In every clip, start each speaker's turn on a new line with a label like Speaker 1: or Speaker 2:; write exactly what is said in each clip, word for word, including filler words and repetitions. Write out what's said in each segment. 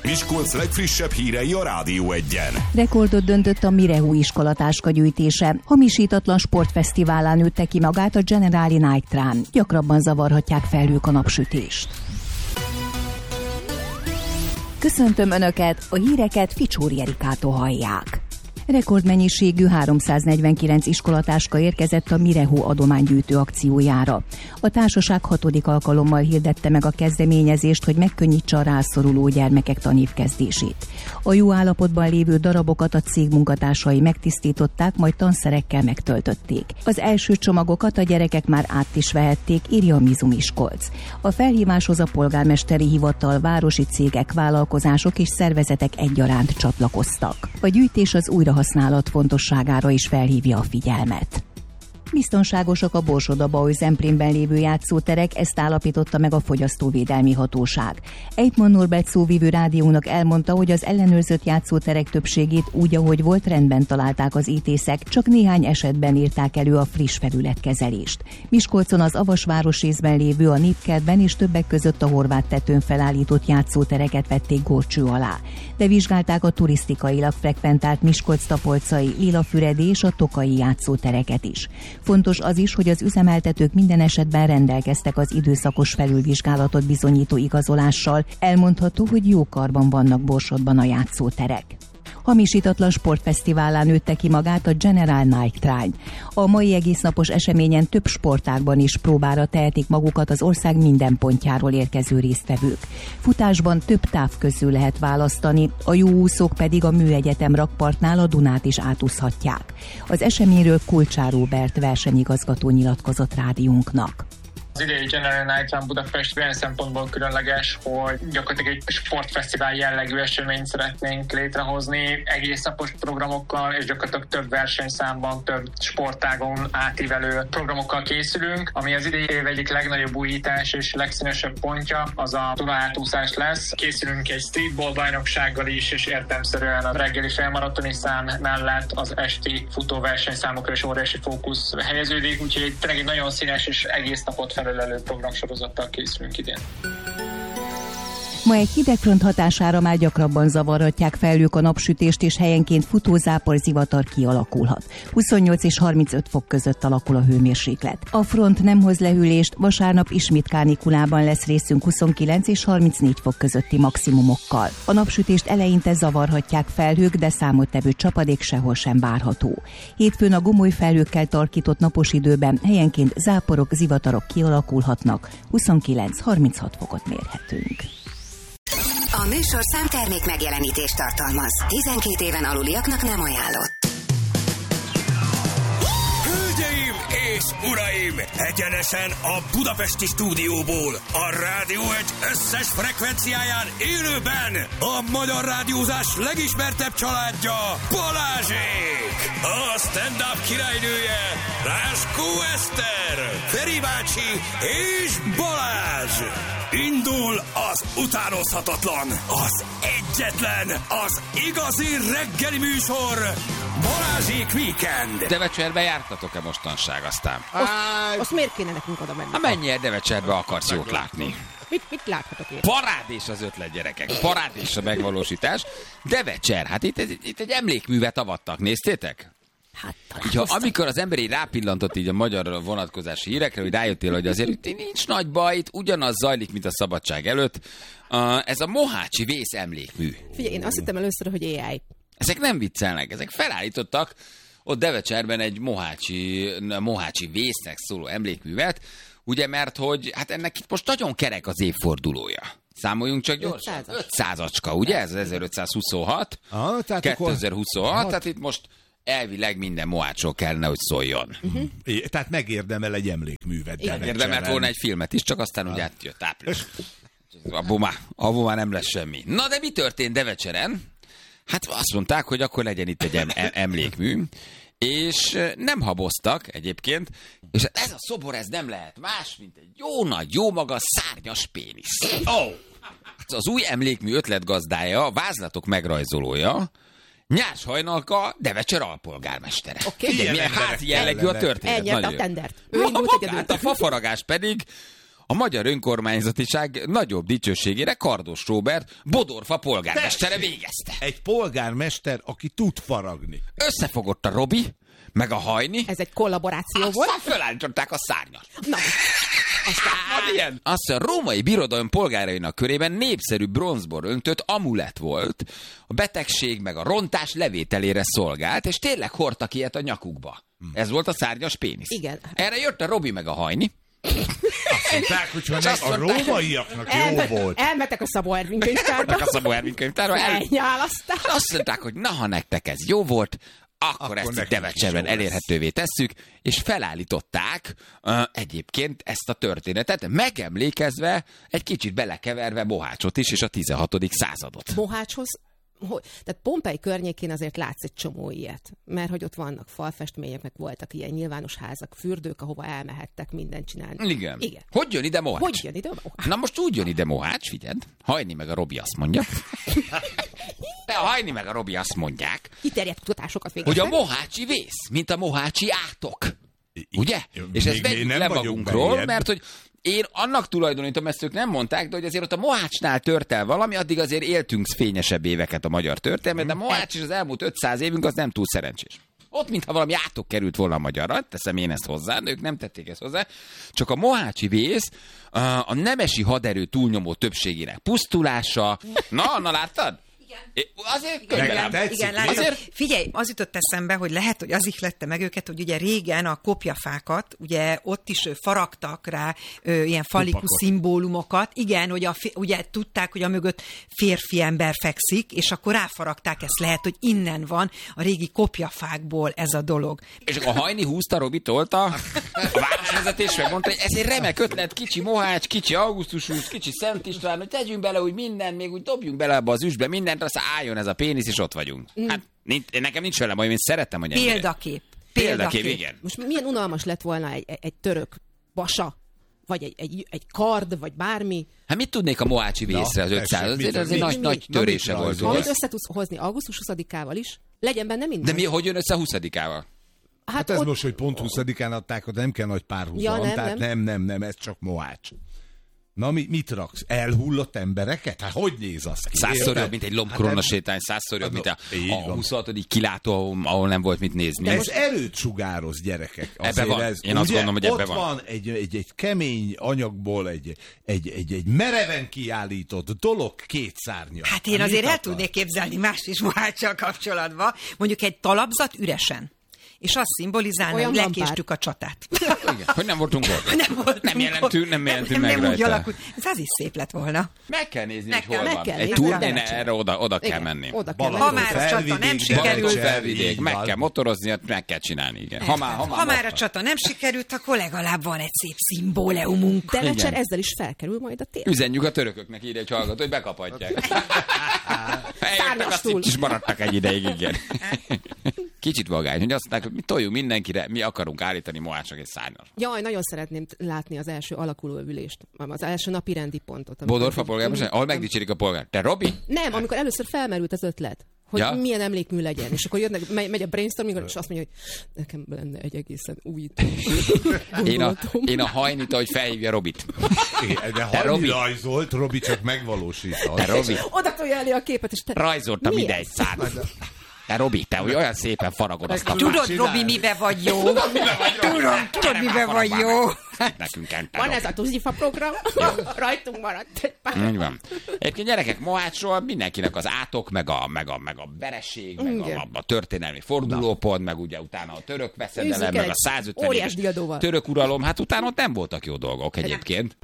Speaker 1: Miskolc legfrissebb hírei a Rádió Egyen.
Speaker 2: Rekordot döntött a Mirehó iskolatáska gyűjtése. Hamisítatlan sportfesztiválán nőtte ki magát a Generali Nike Run. Gyakrabban zavarhatják felhők a napsütést. Köszöntöm Önöket, a híreket Ficsóri Erikától hallják. Rekordmennyiségű háromszáznegyvenkilenc iskolatáska érkezett a Mirehó adománygyűjtő akciójára. A társaság hatodik alkalommal hirdette meg a kezdeményezést, hogy megkönnyítse a rászoruló gyermekek tanévkezdését. A jó állapotban lévő darabokat a cég munkatársai megtisztították, majd tanszerekkel megtöltötték. Az első csomagokat a gyerekek már át is vehették, írja a Mizu Miskolc. A felhíváshoz a polgármesteri hivatal, városi cégek, vállalkozások és szervezetek egyaránt csatlakoztak. A gyűjtés az újrahasználat fontosságára is felhívja a figyelmet. Biztonságosak a Borsod-Abaúj-Zemplénben lévő játszóterek, ezt állapította meg a Fogyasztóvédelmi Hatóság. Eidman Norbert szóvivő rádiónak elmondta, hogy az ellenőrzött játszóterek többségét úgy, ahogy volt, rendben találták az ítészek, csak néhány esetben írták elő a friss felületkezelést. Miskolcon az Avas városrészben lévő a Népkertben és többek között a Horváth tetőn felállított játszótereket vették górcső alá. De vizsgálták a turisztikailag frekventált Miskolc-Tapolcai, Lilafüredi és a Tokai játszótereket is. Fontos az is, hogy az üzemeltetők minden esetben rendelkeztek az időszakos felülvizsgálatot bizonyító igazolással. Elmondható, hogy jó karban vannak Borsodban a játszóterek. Hamisítatlan sportfesztiválán nőtte ki magát a General Nike Run. A mai egésznapos eseményen több sportágban is próbára tehetik magukat az ország minden pontjáról érkező résztvevők. Futásban több táv közül lehet választani, a jó úszók pedig a Műegyetem rakpartnál a Dunát is átúszhatják. Az eseményről Kulcsár Róbert versenyigazgató nyilatkozott rádiónknak.
Speaker 3: Az idei General Nike Run Budapest olyan szempontból különleges, hogy gyakorlatilag egy sportfesztivál jellegű eseményt szeretnénk létrehozni, egész napos programokkal, és gyakorlatilag több versenyszámban, több sportágon átívelő programokkal készülünk, ami az idei év egyik legnagyobb újítás és legszínesebb pontja, az a Duna átúszás lesz. Készülünk egy streetball bajnoksággal is, és értelemszerűen a reggeli felmaratoni szám mellett az esti futóversenyszámokra is óriási fókusz helyeződik, úgyhogy tényleg egy nagyon színes és egész napot felölelő programsorozattal készülünk idén.
Speaker 2: Ma egy hidegfront hatására már gyakrabban zavarhatják felhők a napsütést, és helyenként futózápor, zivatar kialakulhat. huszonnyolc és harmincöt fok között alakul a hőmérséklet. A front nem hoz lehűlést, vasárnap ismét kánikulában lesz részünk huszonkilenc és harmincnégy fok közötti maximumokkal. A napsütést eleinte zavarhatják felhők, de számottevő csapadék sehol sem várható. Hétfőn a gomoly felhőkkel tarkított napos időben helyenként záporok, zivatarok kialakulhatnak, huszonkilenc-harminchat fokot mérhetünk.
Speaker 4: A műsor számtermék megjelenítést tartalmaz. tizenkét éven aluliaknak nem ajánlott.
Speaker 5: Hölgyeim és uraim! Egyenesen a budapesti stúdióból, a Rádió egy összes frekvenciáján élőben a magyar rádiózás legismertebb családja, Balázsék! A stand-up királynője, Ráskó Eszter, Feri bácsi és Balázs! Indul az utánozhatatlan, az egyetlen, az igazi reggeli műsor, Balázsék Weekend.
Speaker 6: Devecserbe jártatok-e mostanság aztán?
Speaker 7: Azt, azt miért kéne nekünk oda menni?
Speaker 6: Ha mennyi Devecserbe akarsz jót látni?
Speaker 7: Mit, mit láthatok én?
Speaker 6: Parádés az ötlet, gyerekek. Parádés a megvalósítás. Devecser, hát itt, itt, itt egy emlékművet avattak, néztétek?
Speaker 2: Hát,
Speaker 6: így, ha, amikor az ember így rápillantott így a magyar vonatkozási hírekre, hogy rájöttél, hogy azért itt nincs nagy baj, itt ugyanaz zajlik, mint a szabadság előtt. Uh, ez a Mohácsi vész emlékmű.
Speaker 7: Figyelj, én azt hittem először, hogy á i.
Speaker 6: Ezek nem viccelnek, ezek felállítottak ott Devecserben egy Mohácsi, Mohácsi vésznek szóló emlékművet, ugye, mert hogy hát ennek itt most nagyon kerek az évfordulója. Számoljunk csak gyorsan. ötszázacska, ugye? Ez ezerötszázhuszonhat.
Speaker 8: Ah, tehát
Speaker 6: kétezer-huszonhat, akkor... tehát itt most elvileg minden mohácsról kellene, hogy szóljon. Uh-huh.
Speaker 8: É, tehát megérdemel egy emlékművet.
Speaker 6: Megérdemelt volna egy filmet is, csak aztán ah. úgy átjött április. Abból már, abból már nem lesz semmi. Na de mi történt Devecseren? Hát azt mondták, hogy akkor legyen itt egy em- emlékmű, és nem haboztak egyébként, és ez a szobor, ez nem lehet más, mint egy jó nagy, jó maga szárnyas pénisz. Oh. Az új emlékmű ötletgazdája, a vázlatok megrajzolója, Nyárs Hajnalka, Devecser alpolgármestere.
Speaker 7: Oké, okay.
Speaker 6: Milyen házi jellegű a történet.
Speaker 7: Elnyerte a tendert.
Speaker 6: A, magát, a fafaragás pedig a magyar önkormányzatiság nagyobb dicsőségére Kardos Róbert Bodorfa polgármestere végezte.
Speaker 8: Egy polgármester, aki tud faragni.
Speaker 6: Összefogott a Robi, meg a Hajni.
Speaker 7: Ez egy kollaboráció volt.
Speaker 6: Aztán fölállították a szárnyat.
Speaker 7: Na, aztán...
Speaker 6: Hát ilyen. Azt a római birodalom polgárainak körében népszerű bronzból öntött amulett volt, a betegség meg a rontás levételére szolgált, és tényleg hordtak ilyet a nyakukba. Ez volt a szárnyas pénisz.
Speaker 7: Igen.
Speaker 6: Erre jött a Robi meg a Hajni.
Speaker 8: Azt mondták, hogy a rómaiaknak jó
Speaker 7: Elme-
Speaker 8: volt.
Speaker 7: Elmetek a Szabó Ervin könyvtárba.
Speaker 6: A Szabó Ervin könyvtárba. El...
Speaker 7: Elnyálasztál.
Speaker 6: Azt mondták, hogy na, ha nektek ez jó volt, akkor, akkor ezt itt Devecserben elérhetővé tesszük, és felállították uh, egyébként ezt a történetet, megemlékezve, egy kicsit belekeverve Mohácsot is, és a tizenhatodik századot.
Speaker 7: Mohácshoz, hogy, tehát Pompei környékén azért látsz egy csomó ilyet, mert hogy ott vannak falfestmények, meg voltak ilyen nyilvános házak, fürdők, ahova elmehettek mindent csinálni.
Speaker 6: Igen.
Speaker 7: Igen.
Speaker 6: Hogy jön ide Mohács?
Speaker 7: Hogy jön ide Mohács?
Speaker 6: Na most úgy jön ide Mohács, figyeld, Hajni meg a Robi azt mondja. De a Hajni meg a Robi azt mondják,
Speaker 7: Kiterjedt kutatásokat
Speaker 6: hogy
Speaker 7: végeztek.
Speaker 6: a mohácsi vész, mint a mohácsi átok. Ugye?
Speaker 8: Még
Speaker 6: És ezt
Speaker 8: mi
Speaker 6: vegyük
Speaker 8: nem
Speaker 6: le
Speaker 8: vagyunk
Speaker 6: magunkról,
Speaker 8: beljebb.
Speaker 6: mert hogy én annak tulajdonítom, ezt ők nem mondták, de hogy azért ott a Mohácsnál tört el valami, addig azért éltünk fényesebb éveket a magyar történelmet, de a Mohács is az elmúlt ötszáz évünk az nem túl szerencsés. Ott, mintha valami átok került volna a magyarra, teszem én ezt hozzá, de ők nem tették ezt hozzá. Csak a mohácsi vész a nemesi haderő túlnyomó többségének pusztulása. Na, na láttad? É, azért könyvelem.
Speaker 9: Igen, látod.
Speaker 6: Azért...
Speaker 9: Figyelj, az jutott eszembe, hogy lehet, hogy az ihlette meg őket, hogy ugye régen a kopjafákat, ugye ott is ö, faragtak rá ö, ilyen falikus
Speaker 8: Kupakot.
Speaker 9: szimbólumokat. Igen, hogy a, ugye tudták, hogy a mögött férfi ember fekszik, és akkor ráfaragták ezt. Lehet, hogy innen van a régi kopjafákból ez a dolog.
Speaker 6: És a Hajni húzta, Robi tolta, a városvezetés megmondta, hogy ez egy remek ötlet, kicsi Mohács, kicsi Augusztus, kicsi Szent István, hogy tegyünk bele úgy mindent, még úgy dobjunk bele abba az üstbe mindent, aztán álljon ez a pénisz, és ott vagyunk. Hát nincs, nekem nincs vele baj, én szerettem, hogy ennyire.
Speaker 9: Példakép.
Speaker 6: Példakép, igen.
Speaker 7: Most milyen unalmas lett volna egy, egy, egy török basa, vagy egy, egy, egy kard, vagy bármi.
Speaker 6: Hát mit tudnék a mohácsi vészre az
Speaker 8: Na,
Speaker 6: ötszáz?
Speaker 8: tessék,
Speaker 6: Ez
Speaker 8: mit-
Speaker 6: egy
Speaker 8: mit-
Speaker 6: nagy,
Speaker 8: mit-
Speaker 6: nagy
Speaker 8: na,
Speaker 6: törése
Speaker 8: mit
Speaker 6: volt.
Speaker 8: rajzolsz?
Speaker 7: Amit össze tudsz hozni augusztus huszadikával is, legyen benne minden.
Speaker 6: De mi, hogy jön össze a huszadikával?
Speaker 7: Hát,
Speaker 8: Hát ez
Speaker 7: ott,
Speaker 8: most, hogy pont huszadikán adták, de nem kell nagy párhuzam.
Speaker 7: Ja, nem,
Speaker 8: tehát
Speaker 7: nem.
Speaker 8: nem, nem, nem, ez csak Mohács. Na, mi, mit raksz? Elhullott embereket? Hát hogy néz az ki?
Speaker 6: Százszor
Speaker 8: Érted?
Speaker 6: jobb, mint egy lombkorona
Speaker 8: Hát
Speaker 6: sétány, százszor jobb, mint a,
Speaker 8: Így
Speaker 6: a
Speaker 8: van.
Speaker 6: huszonhatodik kilátó, ahol, ahol nem volt mit nézni.
Speaker 8: Ez erőt sugároz, gyerekek.
Speaker 6: Ebbe van.
Speaker 8: Ez,
Speaker 6: Én azt
Speaker 8: ugye,
Speaker 6: gondolom, hogy ebbe
Speaker 8: ott
Speaker 6: van.
Speaker 8: van egy, egy, egy kemény anyagból egy, egy, egy, egy mereven kiállított dolog két szárnya.
Speaker 9: Hát én
Speaker 8: mit
Speaker 9: azért el
Speaker 8: akar?
Speaker 9: tudnék képzelni mást is Moháccsal kapcsolatban. Mondjuk egy talapzat üresen. És azt szimbolizálna,
Speaker 7: Olyan
Speaker 9: hogy
Speaker 7: lampár.
Speaker 9: lekéstük a csatát.
Speaker 6: Igen, hogy nem voltunk ott.
Speaker 9: Nem, voltunk
Speaker 6: Nem jelentünk, nem jelentünk
Speaker 9: nem,
Speaker 6: meg
Speaker 9: nem úgy
Speaker 6: rajta.
Speaker 9: alakult. Ez az is szép lett volna.
Speaker 6: Meg kell nézni,
Speaker 9: Meg
Speaker 6: hogy hol
Speaker 9: kell,
Speaker 6: van.
Speaker 7: meg kell
Speaker 6: Egy
Speaker 7: nézni,
Speaker 6: turnén
Speaker 7: de
Speaker 6: erre oda, oda kell
Speaker 7: igen,
Speaker 6: menni.
Speaker 7: Oda kell
Speaker 8: Balaton,
Speaker 7: menni.
Speaker 9: Ha már a csata nem
Speaker 8: felvidék,
Speaker 9: sikerült-
Speaker 6: Balaton,
Speaker 8: Sikerült.
Speaker 6: felvidék,
Speaker 8: Így
Speaker 6: meg
Speaker 8: van.
Speaker 6: kell motorozni, meg kell csinálni, igen. Ha már, ha már,
Speaker 9: Ha már a csata nem sikerült, akkor legalább van egy szép szimbóleumunk.
Speaker 7: Devecser
Speaker 6: Igen.
Speaker 7: ezzel is felkerül majd a tér.
Speaker 6: Üzenjük a törököknek, írja egy hallgató, hogy bekaphatják. Eljöttek,
Speaker 7: Szárnyas
Speaker 6: azt
Speaker 7: túl.
Speaker 6: itt is maradtak egy ideig, igen. Kicsit vagány, hogy azt mondták, hogy mi toljunk mindenkire, mi akarunk állítani Mohácsnak egy szárnyas.
Speaker 7: Jaj, nagyon szeretném t- látni az első alakuló ülést, az első napi rendi pontot. amikor-
Speaker 6: Bodorfa polgármester, ahol megdicsérik a polgár. Te, Robi?
Speaker 7: Nem, amikor először felmerült az ötlet, hogy
Speaker 6: Ja?
Speaker 7: ja? milyen emlékmű legyen, és akkor jönnek, megy, megy a brainstorming, és azt mondja, hogy nekem lenne egy egészen új
Speaker 6: Én a,
Speaker 7: gondolatom.
Speaker 6: én a hajnit, hogy felhívja Robit.
Speaker 8: Igen, de
Speaker 6: Te,
Speaker 8: ha
Speaker 6: Robi.
Speaker 8: rajzolt, Robi csak megvalósított.
Speaker 6: Te, Robi,
Speaker 7: Oda tolja elé a képet, és te...
Speaker 6: rajzoltam
Speaker 7: Mi
Speaker 6: ide
Speaker 7: ez?
Speaker 6: egy szárnyat. Te, Robi, te hogy olyan szépen faragod azt a
Speaker 9: Tudod,
Speaker 8: csinálni.
Speaker 9: Robi, mibe vagy jó? Tudom, tudod, mibe vagy jó?
Speaker 6: Nekünk kell.
Speaker 7: Van ez a Tuzifa program, rajtunk maradt egy pár.
Speaker 6: Így van. Egyébként gyerekek, Mohácsról mindenkinek az átok, meg a, meg a, meg a vereség, meg
Speaker 7: Igen.
Speaker 6: a, a történelmi fordulópont, meg ugye utána a török veszedelem,
Speaker 7: Űzzünk el
Speaker 6: meg a
Speaker 7: egy
Speaker 6: százötven
Speaker 7: óriás
Speaker 6: éves
Speaker 7: diadóval.
Speaker 6: török uralom, hát utána ott nem voltak jó dolgok egyébként.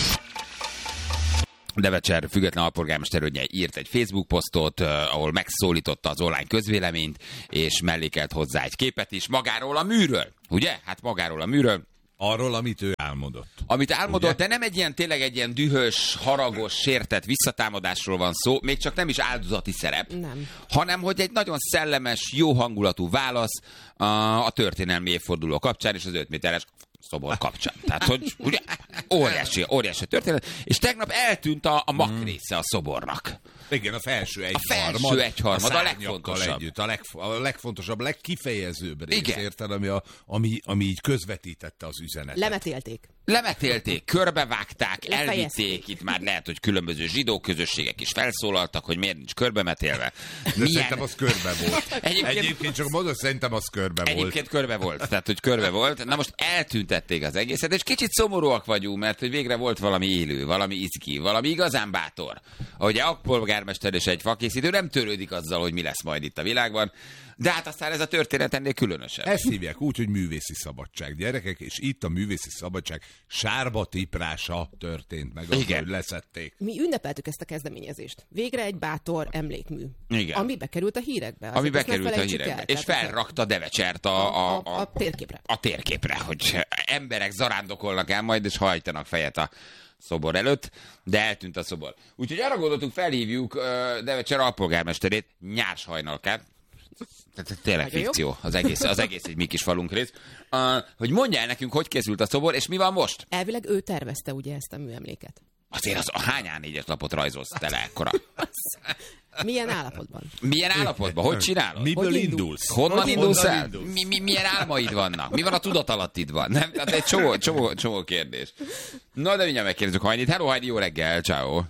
Speaker 6: Devecser független alpolgármesterődje írt egy Facebook posztot, uh, ahol megszólította az online közvéleményt, és mellékelt hozzá egy képet is magáról a műről. Ugye? Hát magáról a műről.
Speaker 8: Arról, amit ő álmodott.
Speaker 6: Amit álmodott,
Speaker 8: Ugye?
Speaker 6: de nem egy ilyen, tényleg egy ilyen dühös, haragos, sértett visszatámadásról van szó, még csak nem is áldozati szerep,
Speaker 7: Nem.
Speaker 6: hanem hogy egy nagyon szellemes, jó hangulatú válasz a, a történelmi évforduló kapcsán és az öt méteres szobor kapcsán. Tehát, hogy ugye, óriási, óriási történet, és tegnap eltűnt a, a mak része a szobornak.
Speaker 8: Igen, a felső
Speaker 6: felső
Speaker 8: egyharmad.
Speaker 6: egyharmad, a
Speaker 8: szárnyakkal
Speaker 6: legfontosabb.
Speaker 8: Együtt, a, legf- a legfontosabb, legkifejezőbb rész,
Speaker 6: Igen.
Speaker 8: érted, ami, a, ami, ami így közvetítette az üzenetet.
Speaker 7: Lemetélték.
Speaker 6: lemetélték, körbevágták,
Speaker 7: Lefejezték.
Speaker 6: elvitték, itt már lehet, hogy különböző zsidó közösségek is felszólaltak, hogy miért nincs körbemetélve.
Speaker 8: De
Speaker 6: Milyen...
Speaker 8: szerintem az körbe volt.
Speaker 6: Egyébként...
Speaker 8: Egyébként csak mondod, szerintem az körbe volt.
Speaker 6: Egyébként körbe volt, tehát hogy körbe volt. Na most eltüntették az egészet, és kicsit szomorúak vagyunk, mert hogy végre volt valami élő, valami izgi, valami igazán bátor. Ahogy a polgármester és egy fakészítő nem törődik azzal, hogy mi lesz majd itt a világban, de hát aztán ez a történet ennél különösebb.
Speaker 8: Ezt hívják úgy, hogy művészi szabadság, gyerekek, és itt a művészi szabadság sárba tiprása történt meg,
Speaker 6: Igen.
Speaker 8: ahogy leszették.
Speaker 7: Mi ünnepeltük ezt a kezdeményezést. Végre egy bátor emlékmű.
Speaker 6: Igen.
Speaker 7: Ami bekerült a hírekbe.
Speaker 6: Ami
Speaker 7: Azért ezt ne
Speaker 6: bekerült a
Speaker 7: felejtsük
Speaker 6: hírekbe.
Speaker 7: el.
Speaker 6: És
Speaker 7: Tehát
Speaker 6: felrakta Devecsert a, a,
Speaker 7: a, a, a térképre.
Speaker 6: a térképre, hogy emberek zarándokolnak el majd, és hajtanak fejet a szobor előtt, de eltűnt a szobor. Úgyhogy arra gondoltuk, felhívjuk uh, Devecser alpolgármesterét, Nyárs Hajnalkát, tehát tényleg
Speaker 7: Nagyon
Speaker 6: fikció, az egész, az egész egy mi kis falunk rész, uh, hogy mondja el nekünk, hogy készült a szobor, és mi van most?
Speaker 7: Elvileg ő tervezte ugye ezt a műemléket.
Speaker 6: Azért az a hány á négyes lapot rajzolsz tele ekkora?
Speaker 7: Milyen állapotban?
Speaker 6: Milyen állapotban? Hogy csinálod?
Speaker 8: Miből
Speaker 7: Hogy
Speaker 8: indulsz?
Speaker 6: Honnan
Speaker 8: Hogy
Speaker 6: indulsz
Speaker 8: honnan
Speaker 6: el?
Speaker 8: indulsz?
Speaker 6: Mi, mi, milyen álmaid vannak? Mi van a tudatalattidban? Nem? Tehát egy csomó, csomó, csomó kérdés. Na, de mindjárt megkérdezzük Hajnit. Hello, Hajni, jó reggel, ciao.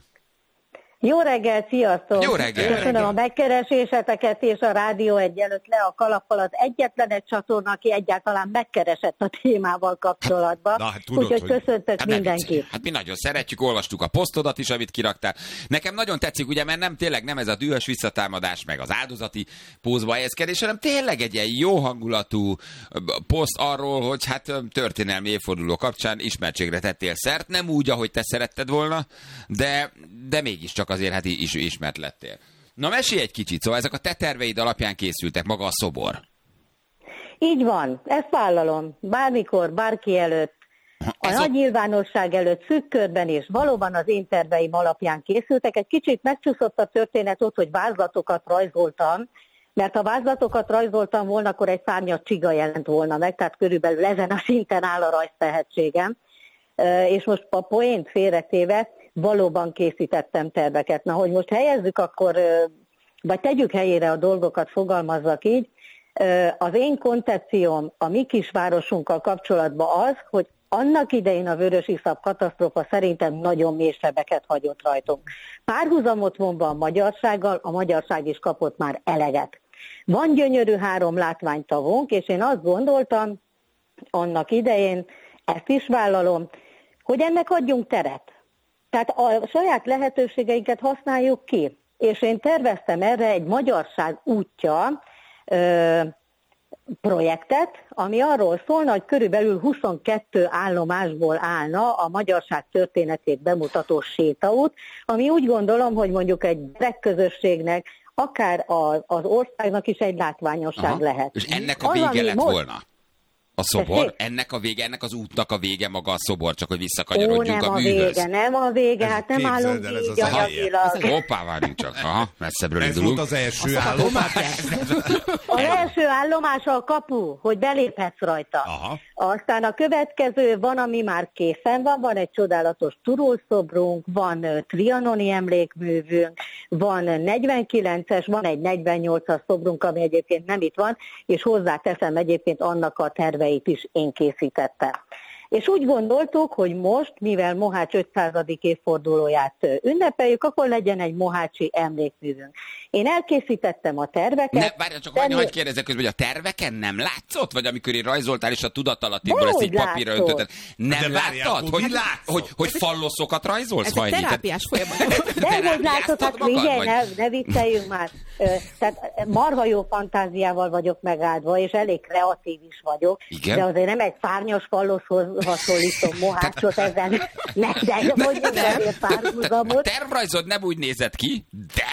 Speaker 10: Jó reggel, sziasztok!
Speaker 6: Jó reggel.
Speaker 10: Köszönöm
Speaker 6: Reggel.
Speaker 10: a megkereséseteket, és a Rádió egy előtt le a kalappal az egyetlen egy csatorna, aki egyáltalán megkeresett a témával kapcsolatban.
Speaker 8: Na, hát tudod,
Speaker 10: úgyhogy
Speaker 8: hogy-
Speaker 10: köszöntök
Speaker 6: Hát, ne
Speaker 10: mindenkit.
Speaker 6: viccelj. Hát mi nagyon szeretjük, olvastuk a posztodat is, amit kiraktál. Nekem nagyon tetszik, ugye, mert nem tényleg nem ez a dühös visszatámadás, meg az áldozati pózba helyezkedés, hanem tényleg egy ilyen jó hangulatú poszt arról, hogy hát történelmi évforduló kapcsán ismertségre tettél szert, nem úgy, ahogy te szeretted volna, de, de mégiscsak azért hát is, ismert lettél. Na, mesélj egy kicsit, szóval ezek a te terveid alapján készültek, maga a szobor.
Speaker 10: Így van, ezt vállalom. Bármikor, bárki előtt, a
Speaker 6: Ez
Speaker 10: nagy
Speaker 6: a-
Speaker 10: nyilvánosság előtt szűk körben, és valóban az én terveim alapján készültek. Egy kicsit megcsúszott a történet ott, hogy vázlatokat rajzoltam, mert ha vázlatokat rajzoltam volna, akkor egy szárnyas csiga jelent volna meg, tehát körülbelül ezen a szinten áll a rajztehetségem. Ö, És most a poént félretéve valóban készítettem terveket. Na, hogy most helyezzük, akkor, ö, vagy tegyük helyére a dolgokat, fogalmazzak így, ö, az én koncepcióm a mi kisvárosunkkal kapcsolatban az, hogy annak idején a vörösiszap katasztrófa szerintem nagyon mély sebeket hagyott rajtunk. Párhuzamot vonva a magyarsággal, a magyarság is kapott már eleget. Van gyönyörű három látványtavunk, és én azt gondoltam annak idején, ezt is vállalom, hogy ennek adjunk teret. Tehát a saját lehetőségeinket használjuk ki. És én terveztem erre egy magyarság útja ö, projektet, ami arról szólna, hogy körülbelül huszonkettő állomásból állna a magyarság történetét bemutató sétaút, ami úgy gondolom, hogy mondjuk egy gyerekközösségnek, akár a, az országnak is egy látványosság
Speaker 6: Aha.
Speaker 10: lehet.
Speaker 6: És ennek a
Speaker 10: Az,
Speaker 6: vége
Speaker 10: ami
Speaker 6: lett
Speaker 10: most-
Speaker 6: volna? A szobor?
Speaker 10: Tessék?
Speaker 6: Ennek a vége, ennek az útnak a vége maga a szobor, csak hogy
Speaker 10: Ó,
Speaker 6: visszakanyarodjunk
Speaker 10: nem
Speaker 6: a
Speaker 10: a
Speaker 6: műhöz.
Speaker 10: vége, nem a vége,
Speaker 8: Ez
Speaker 10: hát nem
Speaker 8: képzeld
Speaker 10: állunk
Speaker 8: el, ez
Speaker 10: így
Speaker 8: az a
Speaker 10: anyagilag.
Speaker 6: Hoppá, várjunk csak. Aha, messzebbről
Speaker 8: Ez
Speaker 6: indulunk.
Speaker 8: volt az első állomás?
Speaker 10: Az első állomás a kapu, hogy beléphetsz rajta.
Speaker 8: Aha.
Speaker 10: Aztán a következő van, ami már készen van, van egy csodálatos turulszobrunk, van ö, trianoni emlékművünk, van negyvenkilences, van egy negyvennyolcas szobrunk, ami egyébként nem itt van, és hozzáteszem egyébként annak a terveit is én készítettem. És úgy gondoltuk, hogy most, mivel Mohács ötszázadik évfordulóját ö, ünnepeljük, akkor legyen egy mohácsi emlékművünk. Én elkészítettem a terveket.
Speaker 6: Ne, várj, csak
Speaker 10: termé-
Speaker 6: annyi, hogy kérdezzek közben, hogy a terveken nem látszott? Vagy amikor én rajzoltál, és a tudatalattiból ezt így
Speaker 10: Dehogy
Speaker 6: papírra
Speaker 10: látszott.
Speaker 6: öntötted, nem
Speaker 8: De várjál,
Speaker 6: láttad?
Speaker 8: hogy
Speaker 6: Hogy,
Speaker 8: látszott?
Speaker 6: hogy, hogy falloszokat rajzolsz?
Speaker 7: Ez egy
Speaker 6: Hajni?
Speaker 7: terápiás folyamat.
Speaker 10: De hogy látod, hát
Speaker 6: magad,
Speaker 10: figyelj,
Speaker 6: vagy?
Speaker 10: ne, ne vicceljünk már. Ö, Tehát marha jó fantáziával vagyok megáldva, és elég kreatív is vagyok.
Speaker 6: Igen?
Speaker 10: De azért nem egy szárnyas falloszhoz hasonlítom Mohácsot ezen. Ne, de mondjuk azért
Speaker 6: A
Speaker 10: párhuzamot.
Speaker 6: tervrajzod nem úgy nézett ki, de...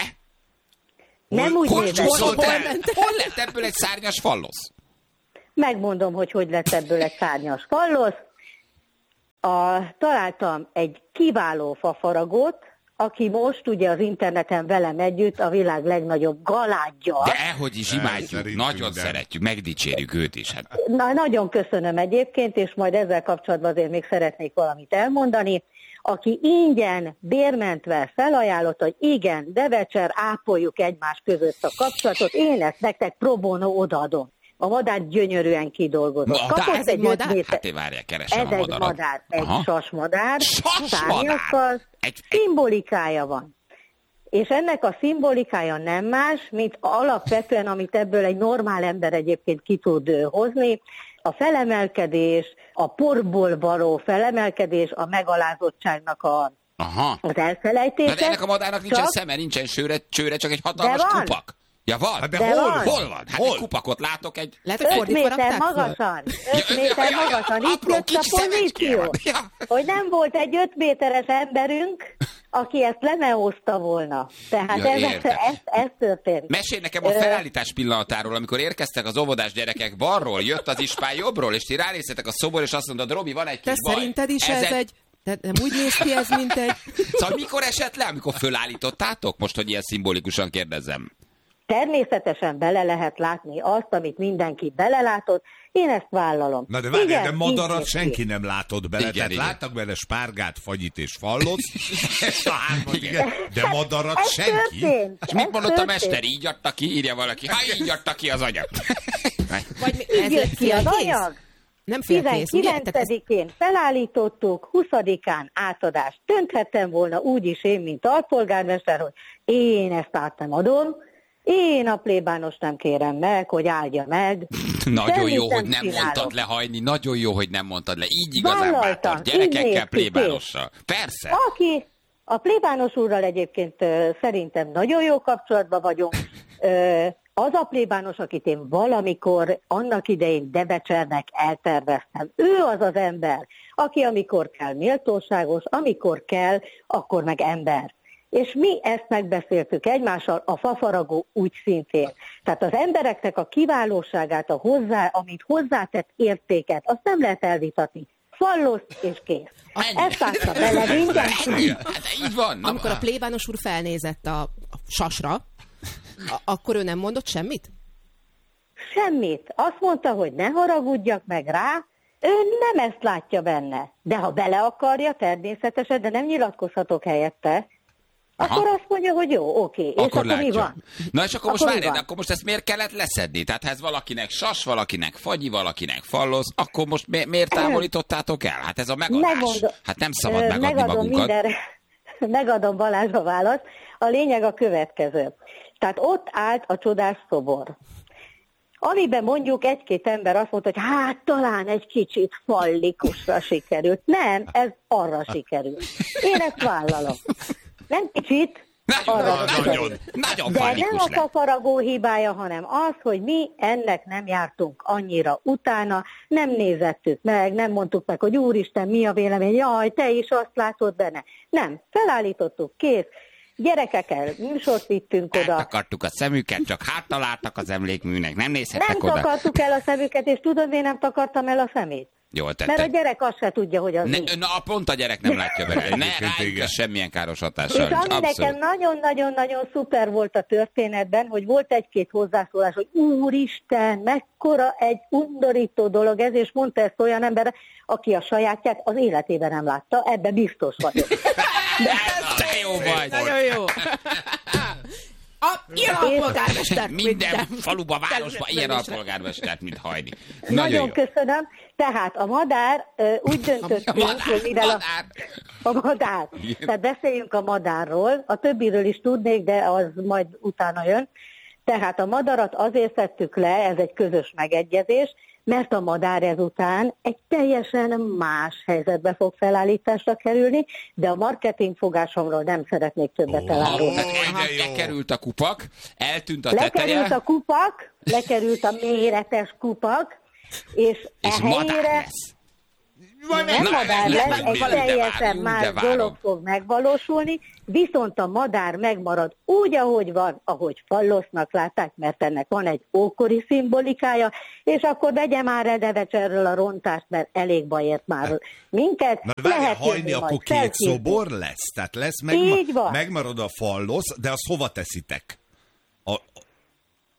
Speaker 10: Nem úgy
Speaker 6: Hogy
Speaker 10: nézett.
Speaker 6: csúszott el? Hol lett ebből egy szárnyas fallosz?
Speaker 10: Megmondom, hogy hogy lett ebből egy szárnyas fallosz. A, találtam egy kiváló fafaragót, aki most ugye az interneten velem együtt a világ legnagyobb galádja.
Speaker 6: De hogy is imádjuk,
Speaker 8: Szerintünk
Speaker 6: nagyon
Speaker 8: nem.
Speaker 6: szeretjük, megdicsérjük őt is. Hát.
Speaker 10: Na, nagyon köszönöm egyébként, és majd ezzel kapcsolatban azért még szeretnék valamit elmondani. Aki ingyen, bérmentve felajánlott, hogy igen, Devecser, ápoljuk egymás között a kapcsolatot, én ezt nektek pro bono odaadom. A madár gyönyörűen kidolgozott.
Speaker 6: Madár?
Speaker 10: Kapott
Speaker 6: Ez
Speaker 10: egy
Speaker 6: egy madár?
Speaker 10: öt méter...
Speaker 6: Hát én várjál, keresem
Speaker 10: Ez
Speaker 6: a
Speaker 10: egy
Speaker 6: madarat.
Speaker 10: madár, egy
Speaker 6: Aha.
Speaker 10: sasmadár,
Speaker 6: Sasmadár?
Speaker 10: szárnyakkal,
Speaker 6: Egy- egy-
Speaker 10: szimbolikája van. És ennek a szimbolikája nem más, mint alapvetően, amit ebből egy normál ember egyébként ki tud ö, hozni, a felemelkedés, a porból való felemelkedés, a megalázottságnak a,
Speaker 6: Aha.
Speaker 10: az elfelejtése.
Speaker 6: De ennek a madárnak nincsen
Speaker 10: csak-
Speaker 6: szeme, nincsen csőre, csőre, csak egy hatalmas
Speaker 10: De van.
Speaker 6: kupak. Ja, van?
Speaker 8: Hát de,
Speaker 10: De
Speaker 8: hol
Speaker 10: van.
Speaker 6: Hol van? Hát
Speaker 8: Hol?
Speaker 6: egy kupakot látok, egy...
Speaker 7: Lehet, hogy
Speaker 10: öt
Speaker 7: fordítva
Speaker 10: méter
Speaker 7: rakták föl?
Speaker 10: magasan, öt
Speaker 6: Ja,
Speaker 10: méter
Speaker 6: ja, ja, ja,
Speaker 10: magasan, itt
Speaker 6: apró
Speaker 10: jött a
Speaker 6: kicsi szemecske van.
Speaker 10: pozíció,
Speaker 6: Ja.
Speaker 10: hogy nem volt egy öt méteres emberünk, aki ezt lemeozta volna. Tehát
Speaker 6: Ja,
Speaker 10: ez,
Speaker 6: értem.
Speaker 10: ez, ez történt.
Speaker 6: Mesélj nekem a felállítás pillanatáról, amikor érkeztek az óvodás gyerekek balról, jött az ispán jobbról, és ti ránéztetek a szobor, és azt mondod, Robi, van egy
Speaker 7: Te
Speaker 6: kis baj.
Speaker 7: szerinted is ez,
Speaker 6: Ezen-
Speaker 7: egy... De nem úgy néz ki ez, mint egy...
Speaker 6: Szóval mikor esett le, amikor fölállítottátok? Most, hogy ilyen szimbolikusan kérdezzem.
Speaker 10: Természetesen bele lehet látni azt, amit mindenki belelátott, én ezt vállalom.
Speaker 8: Na de várj,
Speaker 10: Igen,
Speaker 8: de madarat
Speaker 10: így
Speaker 8: senki nem látott bele.
Speaker 6: Igen,
Speaker 8: Tehát
Speaker 6: igen.
Speaker 8: láttak bele spárgát, fagyit és fallozt. Ezt a hármat, igen. De madarat
Speaker 10: Ez
Speaker 8: senki.
Speaker 10: történt.
Speaker 6: És mit
Speaker 10: ez
Speaker 6: mondott a
Speaker 10: történt.
Speaker 6: mester? Így adta ki, írja valaki. Ha így adta ki az anyag.
Speaker 7: Vagy mi-
Speaker 10: Így
Speaker 7: ez
Speaker 10: jött
Speaker 7: egy
Speaker 10: ki az
Speaker 7: félkész?
Speaker 10: anyag.
Speaker 7: Nem félkész, ugye? Tehát ez-
Speaker 10: tizenkilencedikén felállítottuk, huszadikán átadást dönthettem volna úgy is én, mint alpolgármester, hogy én ezt át nem adom, én a plébános nem kérem meg, hogy áldja meg.
Speaker 6: Nagyon
Speaker 10: Semmit
Speaker 6: jó, hogy
Speaker 10: nem
Speaker 6: nem
Speaker 10: csinálok.
Speaker 6: mondtad lehajni. Nagyon jó, hogy nem mondtad le. Így igazán
Speaker 10: Vállaltam,
Speaker 6: bátor.
Speaker 10: így
Speaker 6: Gyerekekkel,
Speaker 10: néz ki,
Speaker 6: plébánossal. Persze.
Speaker 10: Aki a plébános úrral egyébként ö, szerintem nagyon jó kapcsolatban vagyunk, ö, az a plébános, akit én valamikor annak idején Debecsernek elterveztem. Ő az az ember, aki amikor kell méltóságos, amikor kell, akkor meg ember. És mi ezt megbeszéltük egymással, a fafaragó úgy szintén. Tehát az embereknek a kiválóságát, a hozzá, amit hozzátett értéket, azt nem lehet elvitatni. Fallosz és kész.
Speaker 6: Ennyi.
Speaker 10: Ezt állta bele
Speaker 6: Ennyi.
Speaker 10: mindenki.
Speaker 6: Hát így van. Na,
Speaker 7: Amikor a plébános úr felnézett a, a sasra, a, akkor ő nem mondott semmit?
Speaker 10: Semmit. Azt mondta, hogy ne haragudjak meg rá, ő nem ezt látja benne. De ha bele akarja, természetesen, de nem nyilatkozhatok helyette,
Speaker 6: Aha.
Speaker 10: akkor azt mondja, hogy jó, oké. És
Speaker 6: Akkor
Speaker 10: akkor mi
Speaker 6: látja.
Speaker 10: van?
Speaker 6: Na és akkor most
Speaker 10: Akkor mi
Speaker 6: várjál,
Speaker 10: van?
Speaker 6: akkor most ezt miért kellett leszedni? Tehát ha ez valakinek sas, valakinek fagyi, valakinek falloz, akkor most mi, miért távolítottátok el? Hát ez a megadás.
Speaker 10: Megmondom.
Speaker 6: Hát nem szabad
Speaker 10: Ö,
Speaker 6: megadni
Speaker 10: megadom
Speaker 6: magunkat.
Speaker 10: Mindenre, megadom Balázs a választ. A lényeg a következő. Tehát ott állt a csodás szobor, amiben mondjuk egy-két ember azt mondta, hogy hát talán egy kicsit fallikusra sikerült. Nem, ez arra sikerült. Én ezt vállalom. Nem kicsit,
Speaker 6: Nagyon,
Speaker 10: arra
Speaker 6: nagyon,
Speaker 10: sikerült.
Speaker 6: nagyon
Speaker 10: De nem
Speaker 6: fallikus
Speaker 10: a
Speaker 6: lett.
Speaker 10: fafaragó hibája, hanem az, hogy mi ennek nem jártunk annyira utána, nem nézettük meg, nem mondtuk meg, hogy úristen, mi a vélemény, jaj, te is azt látod benne. Nem, felállítottuk, kész. Gyerekekkel műsort vittünk oda.
Speaker 6: Eltakartuk a szemüket, csak háttaláltak az emlékműnek, nem nézhettek
Speaker 10: Nem
Speaker 6: oda.
Speaker 10: takartuk el a szemüket, és tudod, miért nem takartam el a szemét?
Speaker 6: Jól
Speaker 10: Mert a
Speaker 6: tetted.
Speaker 10: gyerek azt se tudja, hogy az
Speaker 6: Ne,
Speaker 10: mi.
Speaker 6: na, pont a gyerek nem látja be. Ne
Speaker 8: Egyébként
Speaker 6: rájuk
Speaker 8: igen.
Speaker 6: ez semmilyen káros
Speaker 10: És
Speaker 6: hatással. nincs.
Speaker 10: ami nekem
Speaker 6: Abszolút.
Speaker 10: nagyon-nagyon-nagyon szuper volt a történetben, hogy volt egy-két hozzászólás, hogy úristen, mekkora egy undorító dolog ez, és mondta ezt olyan ember, aki a sajátját az életében nem látta, ebbe biztos vagyok.
Speaker 6: Te jó vagy.
Speaker 7: Nagyon jó. A, ilyen alpolgármester.
Speaker 6: Minden faluba, városba ilyen alpolgármestert, mint Hajdi. Nagyon,
Speaker 10: Nagyon
Speaker 6: jó.
Speaker 10: köszönöm. Tehát a madár ö, úgy döntöttünk,
Speaker 6: madár,
Speaker 10: hogy mivel a,
Speaker 6: madár.
Speaker 10: a madár.
Speaker 6: Igen.
Speaker 10: Tehát beszéljünk a madárról. A többiről is tudnék, de az majd utána jön. Tehát a madarat azért szedtük le, ez egy közös megegyezés, mert a madár ezután egy teljesen más helyzetbe fog felállításra kerülni, de a marketing fogásomról nem szeretnék többet elárulni.
Speaker 6: Tehát el- Lekerült a kupak, eltűnt a teteje,
Speaker 10: Lekerült a kupak, lekerült a méretes kupak, és,
Speaker 6: és
Speaker 10: e
Speaker 6: madár
Speaker 10: helyére
Speaker 6: lesz.
Speaker 10: nem
Speaker 6: Na,
Speaker 10: madár
Speaker 6: de
Speaker 10: lesz,
Speaker 6: várom,
Speaker 10: egy
Speaker 6: de
Speaker 10: teljesen
Speaker 6: várom,
Speaker 10: más
Speaker 6: de várom.
Speaker 10: dolog fog megvalósulni, viszont a madár megmarad úgy, ahogy van, ahogy fallosznak látták, mert ennek van egy ókori szimbolikája, és akkor vegye már el Debecserről a rontást, mert elég bajért már minket.
Speaker 8: Na várjál,
Speaker 10: Lehet
Speaker 8: hajni,
Speaker 10: jönni
Speaker 8: akkor
Speaker 10: majd
Speaker 8: két
Speaker 10: selfie-zni.
Speaker 8: szobor lesz? Tehát lesz,
Speaker 10: Így
Speaker 8: megma-
Speaker 10: van.
Speaker 8: megmarad a fallosz, de azt hova teszitek? A,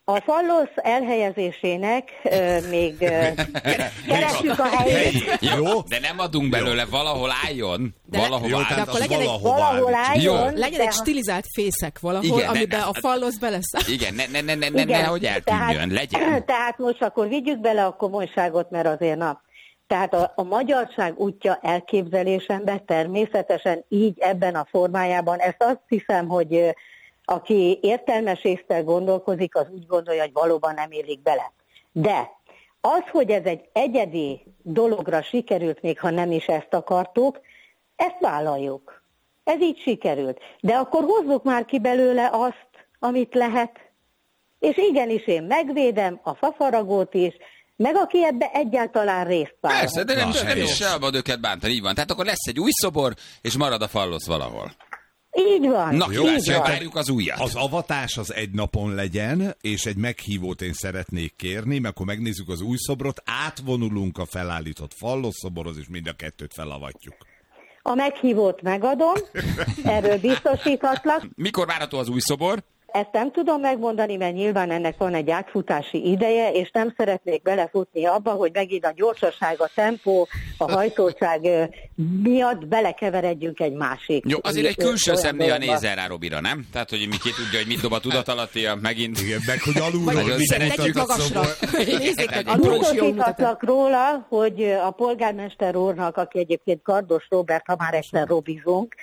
Speaker 10: A fallosz elhelyezésének ö, még ö, keresjük a helyét.
Speaker 6: Jó, de nem adunk belőle, valahol álljon.
Speaker 7: De
Speaker 6: valahol
Speaker 7: jó,
Speaker 6: álljon.
Speaker 7: de akkor legyen egy,
Speaker 10: valahol álljon.
Speaker 7: legyen egy stilizált fészek valahol,
Speaker 6: Igen,
Speaker 7: amiben
Speaker 6: ne,
Speaker 7: a fallosz beleszáll.
Speaker 6: Igen, ne, ne, ne, ne, ne, nehogy eltűnjön, legyen.
Speaker 10: Tehát most akkor vigyük bele a komolyságot, mert azért na. Tehát a, a magyarság útja elképzelésemben természetesen így ebben a formájában, ezt azt hiszem, hogy aki értelmes észtel gondolkozik, az úgy gondolja, hogy valóban nem élik bele. De az, hogy ez egy egyedi dologra sikerült, még ha nem is ezt akartuk, ezt vállaljuk. Ez így sikerült. De akkor hozzuk már ki belőle azt, amit lehet. És igenis én megvédem a fafaragót is, meg aki ebbe egyáltalán részt vállal.
Speaker 6: Persze, de nem,
Speaker 8: Na,
Speaker 6: nem is
Speaker 8: helyes.
Speaker 6: szabad őket bántani, így van. Tehát akkor lesz egy új szobor, és marad a fallosz valahol.
Speaker 10: Így van.
Speaker 6: Na,
Speaker 8: Jó,
Speaker 10: így
Speaker 6: persze,
Speaker 10: van.
Speaker 6: akarjuk az újat.
Speaker 8: Az avatás az egy napon legyen, és egy meghívót én szeretnék kérni, mert akkor megnézzük az új szobrot, átvonulunk a felállított fallosz szoborhoz, és mind a kettőt felavatjuk.
Speaker 10: A meghívót megadom, erről biztosíthatlak.
Speaker 6: Mikor várható az új szobor?
Speaker 10: Ezt nem tudom megmondani, mert nyilván ennek van egy átfutási ideje, és nem szeretnék belefutni abba, hogy megint a gyorsaság, a tempó, a hajtóság ö, miatt belekeveredjünk egy másik.
Speaker 6: Jó, azért egy
Speaker 10: ö,
Speaker 6: külső
Speaker 10: olyan
Speaker 6: szem néha
Speaker 10: dologba.
Speaker 6: nézel rá Robira, nem? Tehát, hogy mi ki tudja, hogy mit dob a tudatalattia, megint.
Speaker 8: Igen, meg hogy alulról
Speaker 7: Vagy
Speaker 6: Nagyon
Speaker 8: mit
Speaker 6: szeretjük
Speaker 7: tegyük
Speaker 8: mutat a
Speaker 7: magasra.
Speaker 8: szobor.
Speaker 7: Nézzék meg, alulról is jól mutat.
Speaker 10: Biztosíthatlak róla, hogy a polgármester úrnak, aki egyébként Kardos Róbert, ha már egyszer robizunk,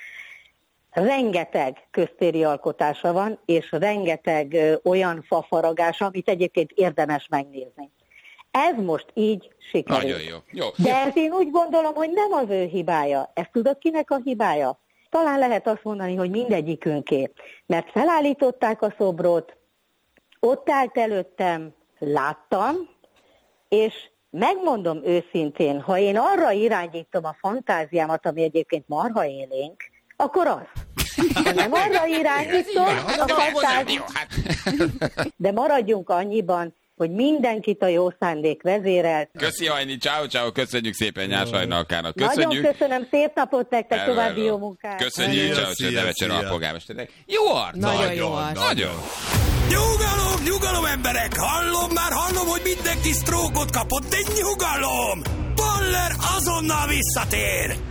Speaker 10: rengeteg köztéri alkotása van, és rengeteg ö, olyan fafaragása, amit egyébként érdemes megnézni. Ez most így sikerült.
Speaker 6: Nagyon jó. Jó.
Speaker 10: De ez én úgy gondolom, hogy nem az ő hibája. Ezt tudod, kinek a hibája? Talán lehet azt mondani, hogy mindegyikünké. Mert felállították a szobrot, ott állt előttem, láttam, és megmondom őszintén, ha én arra irányítom a fantáziámat, ami egyébként marha élénk, akkor az. Ha nem arra irányítom a fantáziámat, de maradjunk annyiban, hogy mindenkit a jó szándék vezérelt.
Speaker 6: Köszi, Hajni, ciao, ciao, köszönjük szépen Nyás Hajnalkának.
Speaker 10: Nagyon
Speaker 6: Köszönjük.
Speaker 10: köszönöm, szép napot nektek, további jó munkát.
Speaker 6: Köszönjük,
Speaker 8: Szia,
Speaker 6: ciao, ciao,
Speaker 8: szia,
Speaker 6: Devecser
Speaker 8: szia.
Speaker 6: alpolgármesternek. Jó arc.
Speaker 7: Nagyon jó arc.
Speaker 6: Nagyon.
Speaker 5: Nyugalom, nyugalom emberek! Hallom, már hallom, hogy mindenki sztrókot kapott, de nyugalom! Baller azonnal visszatér!